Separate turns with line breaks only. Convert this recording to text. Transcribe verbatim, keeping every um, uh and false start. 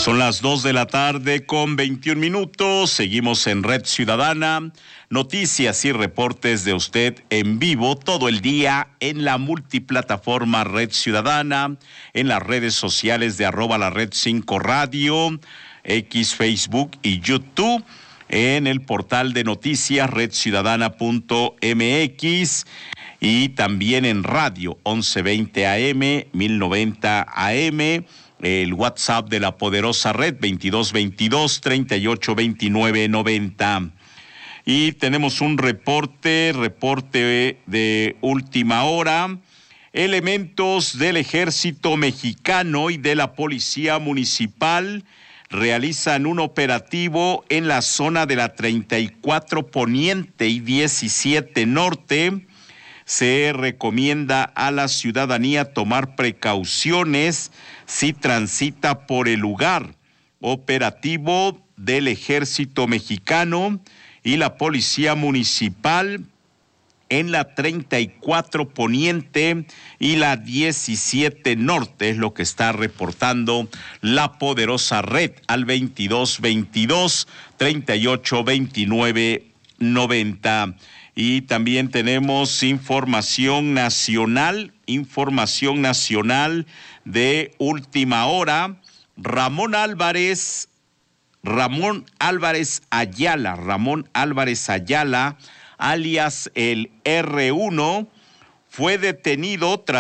Son las dos de la tarde con veintiún minutos. Seguimos en Red Ciudadana. Noticias y reportes de usted en vivo todo el día en la multiplataforma Red Ciudadana, en las redes sociales de arroba la Red cinco Radio, X, Facebook y YouTube, en el portal de noticias red ciudadana punto m x y también en radio once veinte A M, mil noventa A M. El WhatsApp de la poderosa red veintidós veintidós, treinta y ocho veintinueve noventa. Y tenemos un reporte, reporte de última hora. Elementos del Ejército Mexicano y de la Policía Municipal realizan un operativo en la zona de la treinta y cuatro Poniente y diecisiete Norte. Se recomienda a la ciudadanía tomar precauciones si transita por el lugar. Operativo del Ejército Mexicano y la Policía Municipal en la treinta y cuatro Poniente y la diecisiete Norte, es lo que está reportando la poderosa red al veintidós veintidós, treinta y ocho veintinueve noventa. Y también tenemos información nacional, información nacional de última hora. Ramón Álvarez, Ramón Álvarez Ayala, Ramón Álvarez Ayala, alias el erre uno, fue detenido tras